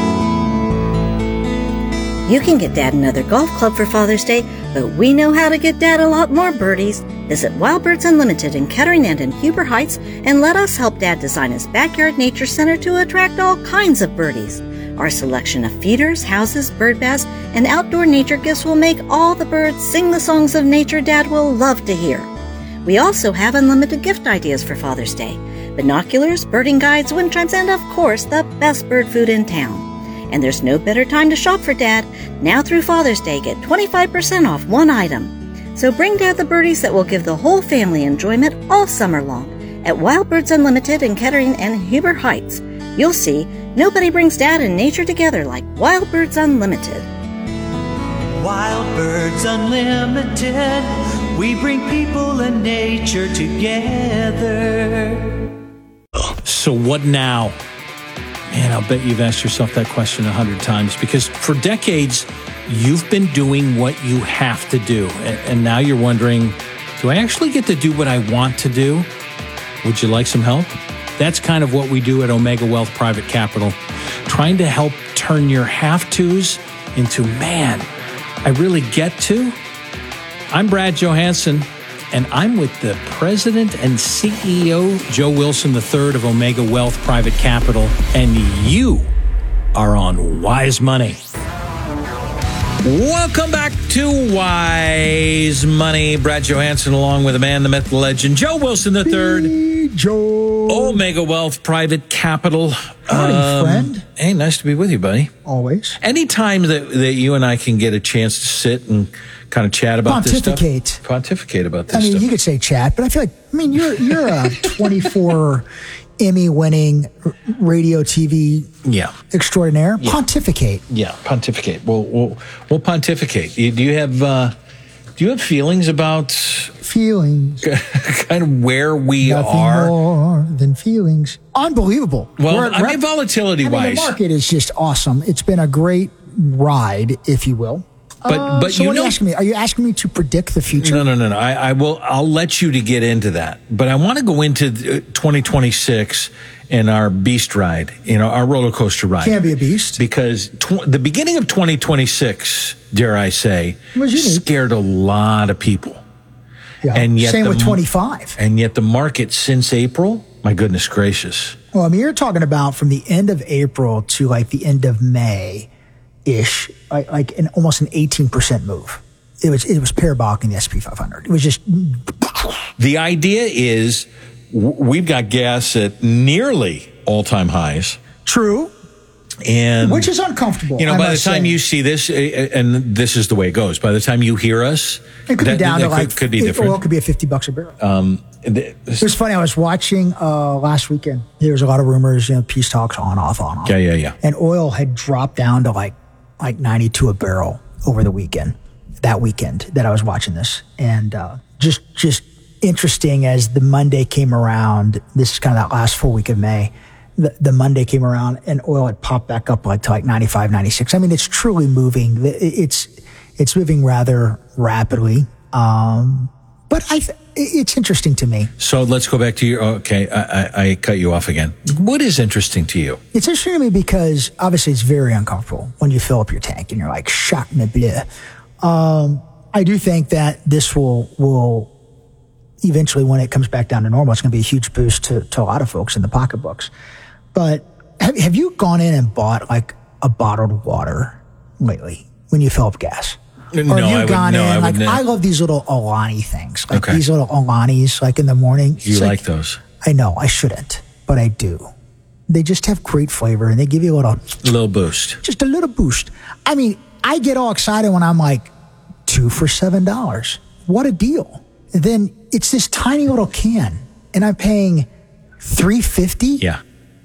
Speaker 23: You can get Dad another golf club for Father's Day, but we know how to get Dad a lot more birdies. Visit Wild Birds Unlimited in Kettering and in Huber Heights and let us help Dad design his backyard nature center to attract all kinds of birdies. Our selection of feeders, houses, bird baths, and outdoor nature gifts will make all the birds sing the songs of nature Dad will love to hear. We also have unlimited gift ideas for Father's Day. Binoculars, birding guides, wind chimes, and of course, the best bird food in town. And there's no better time to shop for Dad. Now through Father's Day, get twenty-five percent off one item. So bring Dad the birdies that will give the whole family enjoyment all summer long. At Wild Birds Unlimited in Kettering and Huber Heights, you'll see nobody brings Dad and nature together like Wild Birds Unlimited.
Speaker 22: Wild Birds Unlimited. We bring people and nature together.
Speaker 24: So what now? Man, I'll bet you've asked yourself that question a hundred times because for decades, you've been doing what you have to do. And now you're wondering, do I actually get to do what I want to do? Would you like some help? That's kind of what we do at Omega Wealth Private Capital, trying to help turn your have-tos into, man, I really get to. I'm Brad Johansson, and I'm with the president and C E O, Joe Wilson the third of Omega Wealth Private Capital, and you are on Wise Money. Welcome back to Wise Money. Brad Johansson along with the man, the myth, the legend, Joe Wilson the third.
Speaker 25: Hey, Joe.
Speaker 24: Omega Wealth Private Capital.
Speaker 25: Howdy, um, friend.
Speaker 24: Hey, nice to be with you, buddy.
Speaker 25: Always.
Speaker 24: Anytime that, that you and I can get a chance to sit and kind of chat about this stuff.
Speaker 25: Pontificate.
Speaker 24: Pontificate about this
Speaker 25: I mean,
Speaker 24: stuff.
Speaker 25: you could say chat, but I feel like, I mean, you're you're a twenty-four Emmy-winning radio T V
Speaker 24: yeah.
Speaker 25: extraordinaire.
Speaker 24: Yeah.
Speaker 25: Pontificate.
Speaker 24: Yeah, pontificate. We'll, we'll, we'll pontificate. Do you have uh, do you have feelings about
Speaker 25: feelings?
Speaker 24: kind of where we
Speaker 25: Nothing
Speaker 24: are.
Speaker 25: more than feelings. Unbelievable.
Speaker 24: Well,
Speaker 25: We're,
Speaker 24: I mean, volatility
Speaker 25: I mean,
Speaker 24: wise,
Speaker 25: the market is just awesome. It's been a great ride, if you will.
Speaker 24: But
Speaker 25: uh,
Speaker 24: but
Speaker 25: so
Speaker 24: you
Speaker 25: what
Speaker 24: know,
Speaker 25: are you asking me? Are you asking me to predict the future?
Speaker 24: No, no, no, no. I, I will. I'll let you to get into that. But I want to go into twenty twenty-six in our beast ride, you know, our roller coaster ride.
Speaker 25: Can't be a beast.
Speaker 24: Because tw- the beginning of twenty twenty-six, dare I say, scared a lot of people.
Speaker 25: Yeah.
Speaker 24: And yet
Speaker 25: Same
Speaker 24: the,
Speaker 25: with twenty-five.
Speaker 24: And yet the market since April, my goodness gracious.
Speaker 25: Well, I mean, you're talking about from the end of April to like the end of May-ish, like, like an almost an eighteen percent move. It was it was parabolic in the S and P five hundred. It was just...
Speaker 24: The idea is w- we've got gas at nearly all-time highs.
Speaker 25: True.
Speaker 24: And
Speaker 25: Which is uncomfortable.
Speaker 24: You know,
Speaker 25: I
Speaker 24: by the
Speaker 25: must
Speaker 24: time
Speaker 25: say.
Speaker 24: you see this, uh, and this is the way it goes, by the time you hear us,
Speaker 25: It could
Speaker 24: that,
Speaker 25: be down
Speaker 24: that
Speaker 25: to like...
Speaker 24: could, could be
Speaker 25: it,
Speaker 24: different.
Speaker 25: Oil could be at fifty bucks a barrel.
Speaker 24: Um,
Speaker 25: It was funny. I was watching uh, last weekend. There was a lot of rumors, you know, peace talks on, off, on, off.
Speaker 24: Yeah, yeah, yeah.
Speaker 25: And oil had dropped down to like like ninety-two a barrel over the weekend, that weekend that I was watching this. And uh, just just interesting as the Monday came around, this is kind of that last full week of May, the, the Monday came around and oil had popped back up like to like ninety-five, ninety-six. I mean, it's truly moving. It's, it's moving rather rapidly. Um, but I th- it's interesting to me.
Speaker 24: So let's go back to your, okay, I, I, I cut you off again. What is interesting to you?
Speaker 25: It's interesting to me because obviously it's very uncomfortable when you fill up your tank and you're like, shot me bleu. Um, I do think that this will, will eventually, when it comes back down to normal, it's going to be a huge boost to, to a lot of folks in the pocketbooks. But have, have you gone in and bought like a bottled water lately when you fill up gas?
Speaker 24: No,
Speaker 25: or have you
Speaker 24: I
Speaker 25: gone
Speaker 24: would, no,
Speaker 25: in,
Speaker 24: I
Speaker 25: like,
Speaker 24: would
Speaker 25: I
Speaker 24: not.
Speaker 25: love these little Alani things, like
Speaker 24: Okay.
Speaker 25: these little Alanis, like in the morning.
Speaker 24: You
Speaker 25: It's
Speaker 24: like those?
Speaker 25: I know, I shouldn't, but I do. They just have great flavor and they give you a little,
Speaker 24: A little boost.
Speaker 25: just a little boost. I mean, I get all excited when I'm like, two for seven dollars. What a deal. And then it's this tiny little can and I'm paying three fifty.
Speaker 24: Yeah.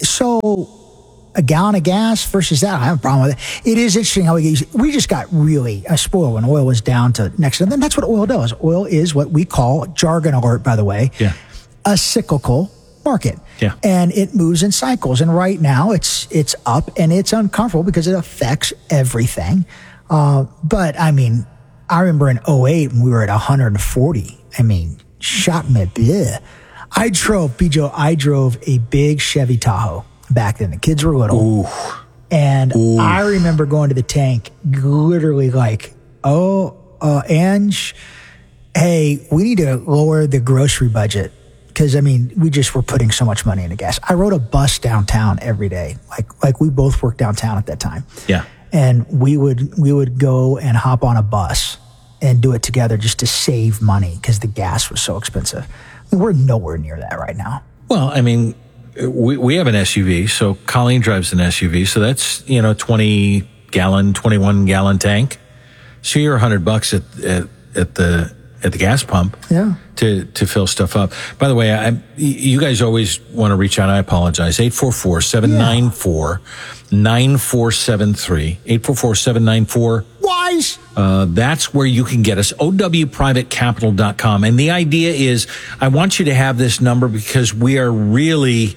Speaker 25: So a gallon of gas versus that, I have a problem with it. It is interesting how we get, we just got really uh, spoiled when oil was down to next to, and then that's what oil does. Oil is what we call, jargon alert, by the way,
Speaker 24: Yeah.
Speaker 25: a cyclical market.
Speaker 24: Yeah.
Speaker 25: And it moves in cycles. And right now it's, it's up and it's uncomfortable because it affects everything. Uh, but I mean, I remember in oh eight when we were at one hundred forty. I mean, shot me bleh. I drove, Bijo, I drove a big Chevy Tahoe back then. The kids were little.
Speaker 24: Ooh.
Speaker 25: And
Speaker 24: Ooh.
Speaker 25: I remember going to the tank literally like, oh, uh, Ange, hey, we need to lower the grocery budget. Because, I mean, we just were putting so much money into gas. I rode a bus downtown every day. Like, like we both worked downtown at that time.
Speaker 24: Yeah.
Speaker 25: And we would, we would go and hop on a bus and do it together just to save money because the gas was so expensive. I mean, we're nowhere near that right now.
Speaker 24: Well, I mean, we we have an S U V, so Colleen drives an S U V, so that's, you know, twenty gallon, twenty-one gallon tank. So you're a hundred bucks at, at at the at the gas pump.
Speaker 25: Yeah.
Speaker 24: To to fill stuff up. By the way, I you guys always want to reach out. I apologize. eight four four, seven nine four, nine four seven three. eight four four, seven nine four.
Speaker 25: Wise.
Speaker 24: Uh, that's where you can get us, O W private capital dot com. And the idea is, I want you to have this number because we are really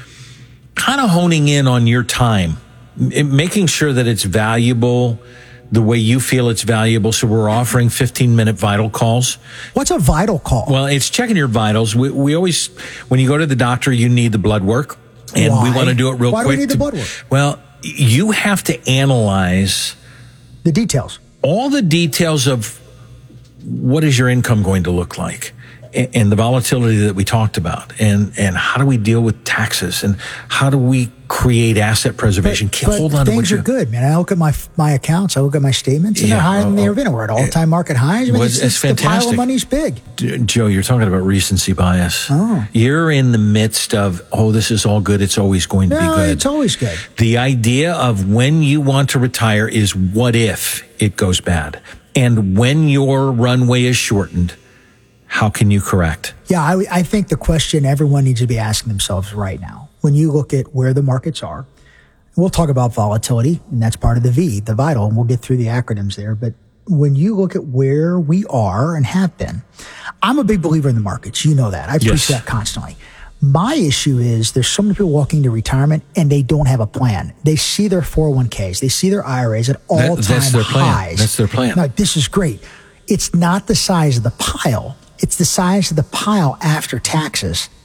Speaker 24: kind of honing in on your time, m- making sure that it's valuable the way you feel it's valuable. So we're offering fifteen minute vital calls.
Speaker 25: What's a vital call?
Speaker 24: Well, it's checking your vitals. We, we always, when you go to the doctor, you need the blood work. And
Speaker 25: Why?
Speaker 24: we want to do it real
Speaker 25: Why do
Speaker 24: quick.
Speaker 25: we need the
Speaker 24: to-
Speaker 25: blood work?
Speaker 24: Well, you have to analyze
Speaker 25: the details.
Speaker 24: All the details of what is your income going to look like, and, and the volatility that we talked about, and and how do we deal with taxes, and how do we create asset preservation.
Speaker 25: But,
Speaker 24: Hold
Speaker 25: but
Speaker 24: on to
Speaker 25: things
Speaker 24: what
Speaker 25: are
Speaker 24: you,
Speaker 25: good, man. I look at my my accounts, I look at my statements, and
Speaker 24: Yeah,
Speaker 25: they're higher than they've
Speaker 24: oh,
Speaker 25: ever been. We're at all-time market highs. I mean,
Speaker 24: Well,
Speaker 25: it's,
Speaker 24: it's
Speaker 25: it's, the pile
Speaker 24: fantastic.
Speaker 25: of money's big.
Speaker 24: D- Joe, you're talking about recency bias.
Speaker 25: Oh.
Speaker 24: You're in the midst of, oh, this is all good. It's always going to be
Speaker 25: No,
Speaker 24: good.
Speaker 25: it's always good.
Speaker 24: The idea of when you want to retire is what if it goes bad? And when your runway is shortened, how can you correct?
Speaker 25: Yeah, I, I think the question everyone needs to be asking themselves right now, when you look at where the markets are, we'll talk about volatility, and that's part of the V, the vital, and we'll get through the acronyms there. But when you look at where we are and have been, I'm a big believer in the markets. You know that. I preach
Speaker 24: Yes.
Speaker 25: that constantly. My issue is there's so many people walking into retirement and they don't have a plan. They see their four oh one k's, they see their I R As at all
Speaker 24: That-
Speaker 25: time
Speaker 24: that's their plan.
Speaker 25: highs.
Speaker 24: That's their plan.
Speaker 25: Like, this is great. It's not the size of the pile. It's the size of the pile after taxes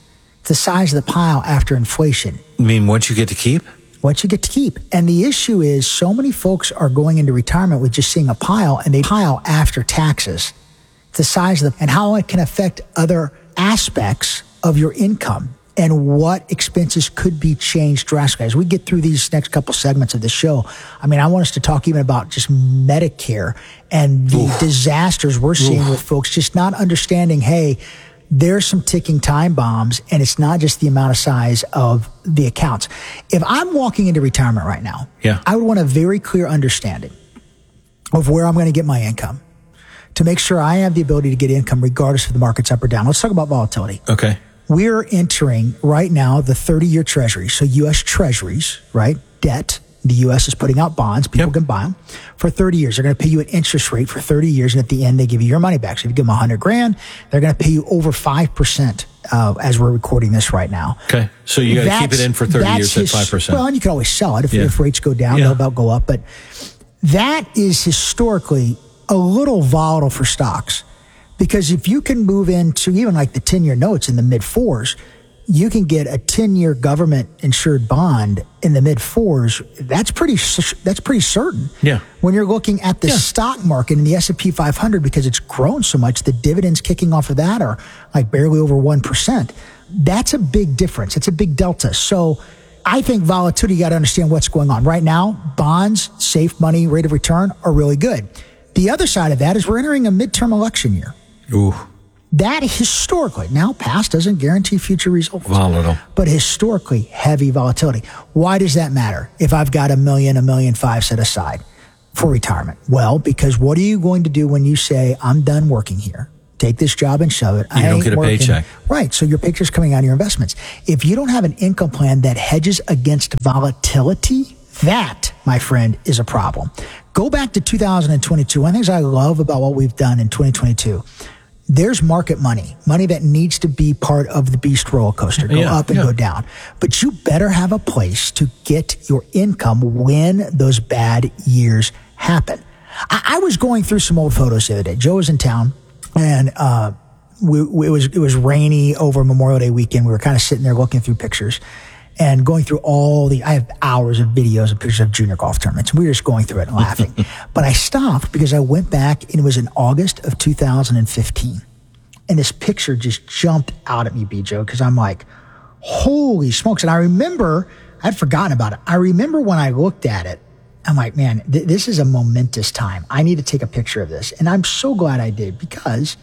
Speaker 25: It's the size of the pile after inflation.
Speaker 24: I mean, what you get to keep?
Speaker 25: What you get to keep. And the issue is so many folks are going into retirement with just seeing a pile, and they pile after taxes. It's the size of the, and how it can affect other aspects of your income and what expenses could be changed drastically. As we get through these next couple segments of the show, I mean, I want us to talk even about just Medicare and the Oof. disasters we're seeing Oof. with folks just not understanding, hey, there's some ticking time bombs, and it's not just the amount of size of the accounts. If I'm walking into retirement right now,
Speaker 24: yeah.
Speaker 25: I would want a very clear understanding of where I'm going to get my income to make sure I have the ability to get income regardless if the market's up or down. Let's talk about volatility.
Speaker 24: Okay.
Speaker 25: We're entering right now the thirty-year treasury. So U S treasuries, right? Debt. The U S is putting out bonds. People yep. can buy them for thirty years. They're going to pay you an interest rate for thirty years. And at the end, they give you your money back. So if you give them a hundred grand, they're going to pay you over five percent uh, as we're recording this right now.
Speaker 24: Okay. So you got to keep it in for thirty years
Speaker 25: his,
Speaker 24: at five percent.
Speaker 25: Well, and you can always sell it if,
Speaker 24: yeah.
Speaker 25: if rates go down,
Speaker 24: yeah.
Speaker 25: they'll about go up. But that is historically a little volatile for stocks, because if you can move into even like the ten-year notes in the mid fours, you can get a ten-year government-insured bond in the mid fours. That's pretty. That's pretty certain.
Speaker 24: Yeah.
Speaker 25: When you're looking at the yeah. stock market in the S and P five hundred, because it's grown so much, the dividends kicking off of that are like barely over one percent. That's a big difference. It's a big delta. So I think volatility, you got to understand what's going on right now. Bonds, safe money, rate of return are really good. The other side of that is we're entering a midterm election year.
Speaker 24: Ooh.
Speaker 25: That historically, now past doesn't guarantee future results.
Speaker 24: Volatile.
Speaker 25: But historically, heavy volatility. Why does that matter if I've got a million, a million five set aside for retirement? Well, because what are you going to do when you say, I'm done working here? Take this job and shove it.
Speaker 24: You
Speaker 25: I
Speaker 24: don't
Speaker 25: ain't
Speaker 24: get a
Speaker 25: working.
Speaker 24: paycheck.
Speaker 25: Right. So your picture's coming out of your investments. If you don't have an income plan that hedges against volatility, that, my friend, is a problem. Go back to two thousand twenty-two. One of the things I love about what we've done in twenty twenty-two, there's market money, money that needs to be part of the beast roller coaster, go
Speaker 24: yeah,
Speaker 25: up and
Speaker 24: yeah.
Speaker 25: go down. But you better have a place to get your income when those bad years happen. I, I was going through some old photos the other day. Joe was in town, and uh, we, we, it was it was rainy over Memorial Day weekend. We were kind of sitting there looking through pictures and going through all the, I have hours of videos and pictures of junior golf tournaments. We were just going through it and laughing. But I stopped because I went back, and it was in August of two thousand fifteen. And this picture just jumped out at me, B. Joe, because I'm like, holy smokes. And I remember, I'd forgotten about it. I remember when I looked at it, I'm like, man, th- this is a momentous time. I need to take a picture of this. And I'm so glad I did, because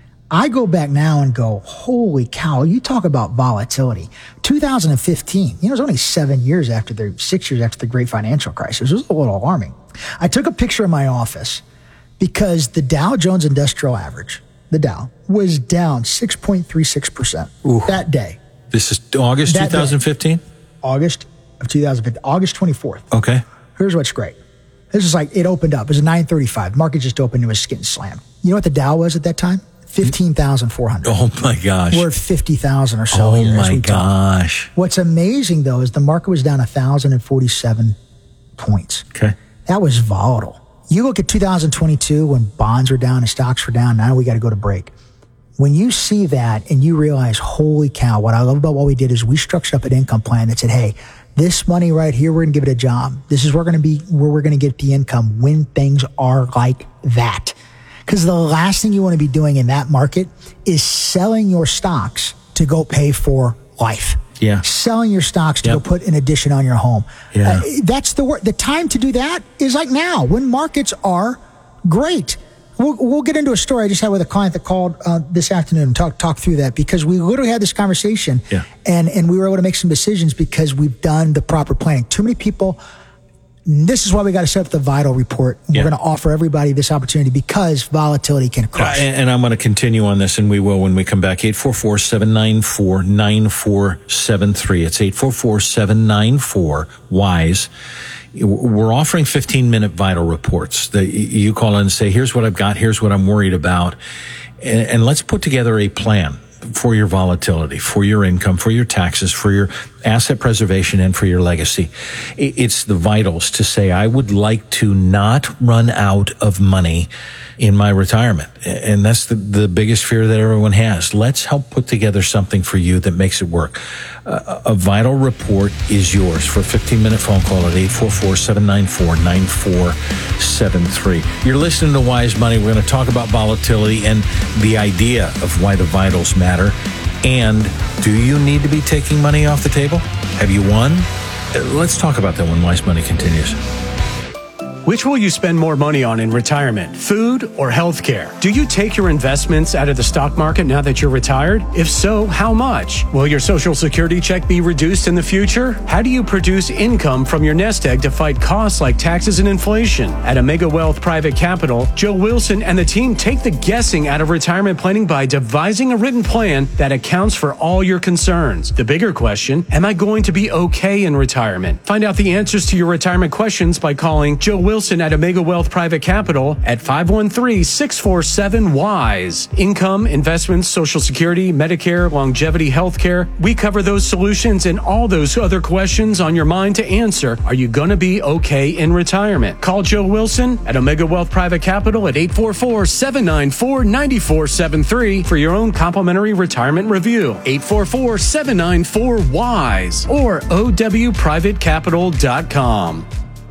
Speaker 25: I go back now and go, holy cow, you talk about volatility. two thousand fifteen, you know, it was only seven years after the, six years after the great financial crisis. It was a little alarming. I took a picture in my office because the Dow Jones Industrial Average, the Dow, was down six point three six percent Ooh. that day.
Speaker 24: This is August that twenty fifteen?
Speaker 25: Day. August of two thousand fifteen, August twenty-fourth.
Speaker 24: Okay.
Speaker 25: Here's what's great. This is like, it opened up. It was nine thirty-five. Market just opened. It was getting slammed. You know what the Dow was at that time? fifteen thousand four hundred.
Speaker 24: Oh, my gosh.
Speaker 25: We're at fifty thousand or so.
Speaker 24: Oh,
Speaker 25: here
Speaker 24: my gosh.
Speaker 25: Talk. What's amazing, though, is the market was down one thousand forty-seven points.
Speaker 24: Okay.
Speaker 25: That was volatile. You look at two thousand twenty-two when bonds were down and stocks were down. Now we got to go to break. When you see that and you realize, holy cow, what I love about what we did is we structured up an income plan that said, hey, this money right here, we're going to give it a job. This is where we're going to be, where we're going to get the income when things are like that. Because the last thing you want to be doing in that market is selling your stocks to go pay for life.
Speaker 24: Yeah.
Speaker 25: Selling your stocks to
Speaker 24: yep.
Speaker 25: go put an addition on your home.
Speaker 24: Yeah.
Speaker 25: Uh, that's the word. The time to do that is like now, when markets are great. We'll, we'll get into a story I just had with a client that called uh, this afternoon and talk, talk through that, because we literally had this conversation
Speaker 24: yeah.
Speaker 25: and, and we were able to make some decisions because we've done the proper planning. Too many people, this is why we got to set up the Vital Report.
Speaker 24: Yeah.
Speaker 25: We're going to offer everybody this opportunity because volatility can crush.
Speaker 24: Uh, and, and I'm going to continue on this, and we will when we come back. eight four four, seven nine four, nine four seven three. It's eight four four, seven nine four, WISE. We're offering fifteen-minute Vital Reports that you call in and say, here's what I've got, here's what I'm worried about, and, and let's put together a plan for your volatility, for your income, for your taxes, for your asset preservation, and for your legacy. It's the vitals to say, I would like to not run out of money in my retirement. And that's the, the biggest fear that everyone has. Let's help put together something for you that makes it work. Uh, a vital report is yours for a fifteen minute phone call at eight four four, seven nine four, nine four seven three. You're listening to Wise Money. We're going to talk about volatility and the idea of why the vitals matter. And do you need to be taking money off the table? Have you won? Let's talk about that when Wise Money continues.
Speaker 1: Which will you spend more money on in retirement, food or health care? Do you take your investments out of the stock market now that you're retired? If so, how much? Will your Social Security check be reduced in the future? How do you produce income from your nest egg to fight costs like taxes and inflation? At Omega Wealth Private Capital, Joe Wilson and the team take the guessing out of retirement planning by devising a written plan that accounts for all your concerns. The bigger question, am I going to be okay in retirement? Find out the answers to your retirement questions by calling Joe Wilson Wilson at Omega Wealth Private Capital at five one three, six four seven, WISE. Income, investments, Social Security, Medicare, longevity, healthcare. We cover those solutions and all those other questions on your mind to answer. Are you going to be okay in retirement? Call Joe Wilson at Omega Wealth Private Capital at eight four four, seven nine four, nine four seven three for your own complimentary retirement review. eight four four, seven nine four, WISE or O W private capital dot com.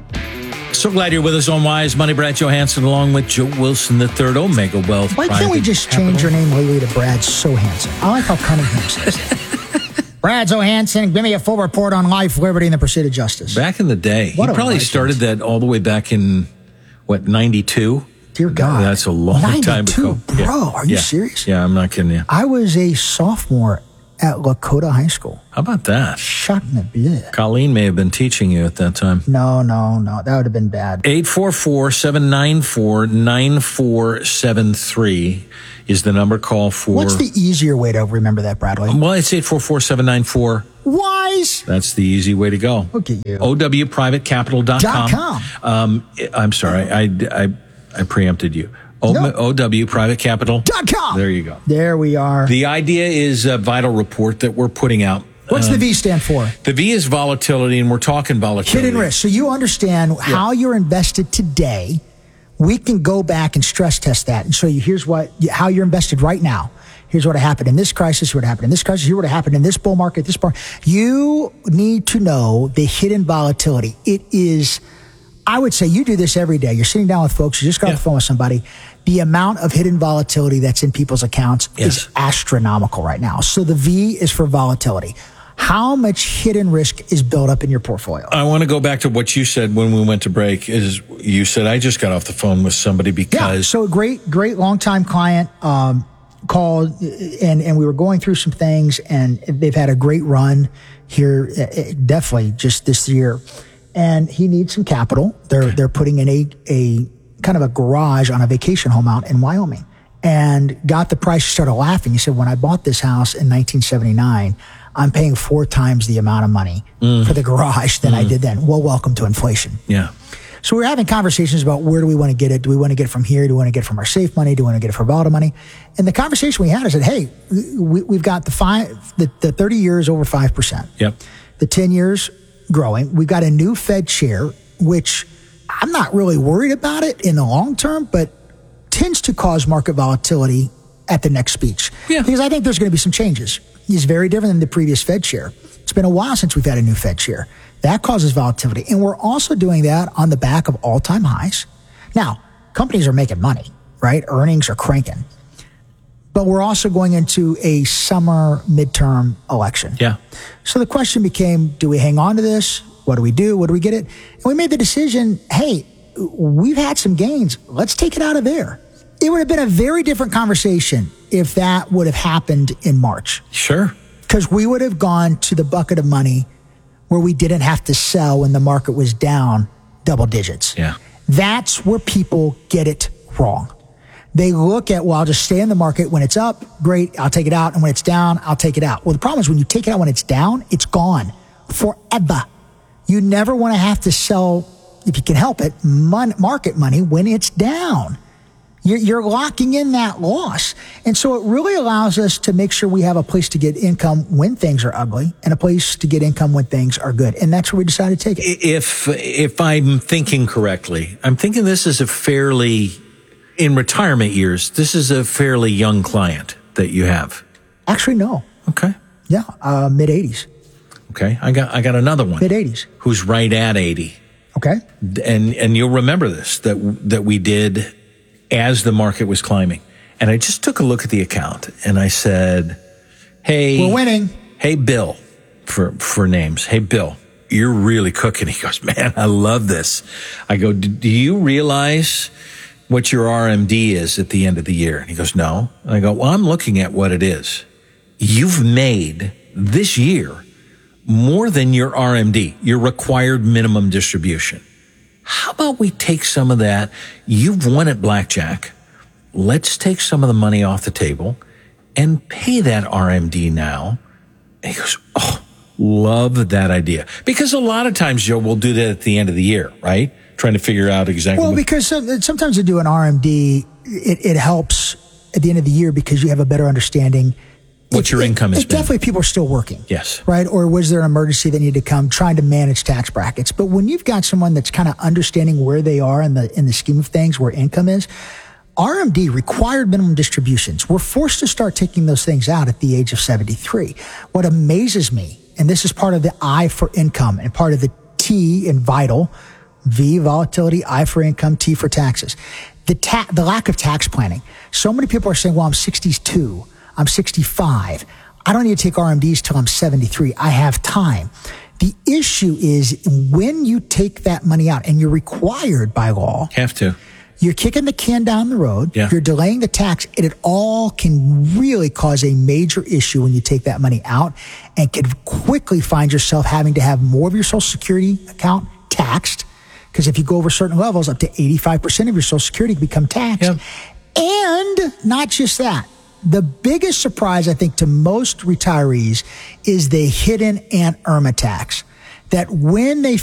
Speaker 24: So glad you're with us on Wise Money. Brad Johansson along with Joe Wilson the third, Omega Wealth.
Speaker 25: Why can't we just
Speaker 24: Capital.
Speaker 25: change your name legally to Brad Sohanson? I like how Cunningham says that. Brad Johansson, give me a full report on life, liberty, and the pursuit of justice.
Speaker 24: Back in the day.
Speaker 25: What
Speaker 24: he
Speaker 25: a
Speaker 24: probably
Speaker 25: legend.
Speaker 24: started that all the way back in, what, ninety-two?
Speaker 25: Dear God.
Speaker 24: That's a long time ago.
Speaker 25: Bro,
Speaker 24: Yeah.
Speaker 25: are you
Speaker 24: Yeah.
Speaker 25: serious?
Speaker 24: Yeah, I'm not kidding you.
Speaker 25: I was a sophomore at Lakota High School.
Speaker 24: How about that?
Speaker 25: Shut me, yeah.
Speaker 24: Colleen may have been teaching you at that time.
Speaker 25: No, no, no. That would have been bad.
Speaker 24: eight four four, seven nine four, nine four seven three is the number call for...
Speaker 25: What's the easier way to remember that, Bradley?
Speaker 24: Well, it's eight four four, seven nine four...
Speaker 25: Wise.
Speaker 24: That's the easy way to go.
Speaker 25: Look at you.
Speaker 24: O W private capital dot com.
Speaker 25: Dot com.
Speaker 24: Um, I'm sorry. I, I, I preempted you. O-
Speaker 25: No.
Speaker 24: O W private capital
Speaker 25: Dot com.
Speaker 24: There you go.
Speaker 25: There we are.
Speaker 24: The idea is a vital report that we're putting out.
Speaker 25: What's
Speaker 24: Um,
Speaker 25: the V stand for?
Speaker 24: The V is volatility, and we're talking volatility.
Speaker 25: Hidden risk. So you understand how you're invested today. We can go back and stress test that and show you here's what how you're invested right now. Here's what happened in this crisis. What happened in this crisis. Here's what happened in this bull market. This bar. You need to know the hidden volatility. It is. I would say you do this every day. You're sitting down with folks. You just got off the phone with somebody. The amount of hidden volatility that's in people's accounts
Speaker 24: Yes.
Speaker 25: is astronomical right now. So the V is for volatility. How much hidden risk is built up in your portfolio?
Speaker 24: I want to go back to what you said when we went to break. Is you said I just got off the phone with somebody because
Speaker 25: Yeah, so a great, great longtime client um, called, and and we were going through some things, and they've had a great run here, uh, definitely just this year. And he needs some capital. They're they're putting in a a kind of a garage on a vacation home out in Wyoming, and got the price. He started laughing. He said, "When I bought this house in nineteen seventy-nine, I'm paying four times the amount of money
Speaker 24: Mm.
Speaker 25: for the garage than I did then." Well, welcome to inflation.
Speaker 24: yeah.
Speaker 25: So we're having conversations about where do we want to get it? Do we want to get it from here? Do we want to get it from our safe money? Do we want to get it from volatile money? And the conversation we had is that, hey, we, we've got the five, the, the thirty years over five percent.
Speaker 24: Yep.
Speaker 25: The ten years growing. We've got a new Fed chair, which I'm not really worried about it in the long term, but tends to cause market volatility at the next speech. Yeah. Because I think there's going to be some changes. He's very different than the previous Fed chair. It's been a while since we've had a new Fed chair. That causes volatility. And we're also doing that on the back of all-time highs. Now, companies are making money, right? Earnings are cranking. But we're also going into a summer midterm election.
Speaker 24: Yeah.
Speaker 25: So the question became, do we hang on to this? What do we do? What do we get it? And we made the decision, hey, we've had some gains. Let's take it out of there. It would have been a very different conversation if that would have happened in March.
Speaker 24: Sure.
Speaker 25: Because we would have gone to the bucket of money where we didn't have to sell when the market was down double digits.
Speaker 24: Yeah.
Speaker 25: That's where people get it wrong. They look at, well, I'll just stay in the market. When it's up, great, I'll take it out. And when it's down, I'll take it out. Well, the problem is when you take it out when it's down, it's gone forever. You never want to have to sell, if you can help it, mon- market money when it's down. You're, you're locking in that loss. And so it really allows us to make sure we have a place to get income when things are ugly and a place to get income when things are good. And that's where we decided to take it.
Speaker 24: If, if I'm thinking correctly, I'm thinking this is a fairly, in retirement years, this is a fairly young client that you have.
Speaker 25: Actually, no.
Speaker 24: Okay.
Speaker 25: Yeah, uh, mid eighties.
Speaker 24: Okay. I got, I got another one.
Speaker 25: Mid eighties.
Speaker 24: Who's right at eighty.
Speaker 25: Okay.
Speaker 24: And, and you'll remember this, that, that we did as the market was climbing. And I just took a look at the account and I said, hey,
Speaker 25: we're winning.
Speaker 24: Hey, Bill, for, for names. Hey, Bill, you're really cooking. He goes, man, I love this. I go, do you realize what your R M D is at the end of the year? And he goes, no. And I go, well, I'm looking at what it is. You've made this year more than your R M D, your required minimum distribution. How about we take some of that? You've won at blackjack. Let's take some of the money off the table and pay that R M D now. And he goes, oh, love that idea. Because a lot of times, Joe, we'll do that at the end of the year, right? Trying to figure out exactly.
Speaker 25: Well,
Speaker 24: what-
Speaker 25: because sometimes to do an R M D, it, it helps at the end of the year because you have a better understanding
Speaker 24: what your income is.
Speaker 25: Definitely people are still working.
Speaker 24: Yes.
Speaker 25: Right? Or was there an emergency that needed to come, trying to manage tax brackets? But when you've got someone that's kind of understanding where they are in the in the scheme of things, where income is, R M D, required minimum distributions, we're forced to start taking those things out at the age of seventy-three. What amazes me, and this is part of the I for income and part of the T in vital, V, volatility, I for income, T for taxes. The ta- the lack of tax planning. So many people are saying, well, I'm sixty-two. I'm sixty-five. I don't need to take R M Ds till I'm seventy-three. I have time. The issue is when you take that money out, and you're required by law.
Speaker 24: Have to.
Speaker 25: You're kicking the can down the road.
Speaker 24: Yeah.
Speaker 25: You're delaying the tax. And it all can really cause a major issue when you take that money out, and can quickly find yourself having to have more of your Social Security account taxed. Because if you go over certain levels, up to eighty-five percent of your Social Security can become taxed.
Speaker 24: Yep.
Speaker 25: And not just that. The biggest surprise, I think, to most retirees is the hidden Aunt Irma tax. That when they